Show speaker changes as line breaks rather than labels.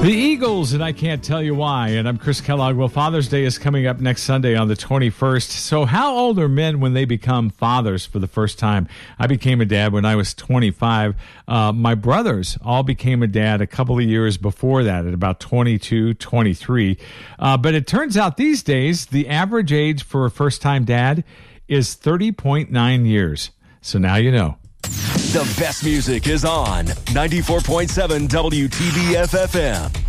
The Eagles, and I Can't Tell You Why. And I'm Chris Kellogg. Well, Father's Day is coming up next Sunday on the 21st. So how old are men when they become fathers for the first time? I became a dad when I was 25. My brothers all became a dad a couple of years before that, at about 22, 23. But it turns out these days, the average age for a first-time dad is 30.9 years. So now you know.
The best music is on 94.7 WTBF FM.